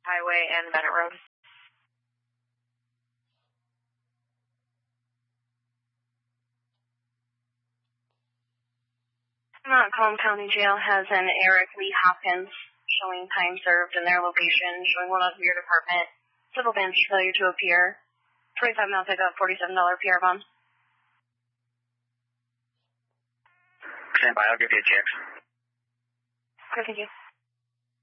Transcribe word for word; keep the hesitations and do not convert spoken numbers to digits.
Highway and Bennett Road. Montcalm County Jail has an Eric Lee Hopkins showing time served in their location, showing one out of your department. Civil bench failure to appear. twenty-five mile pickup, forty-seven dollars P R bond. Stand by, I'll give you a check. Okay, thank you.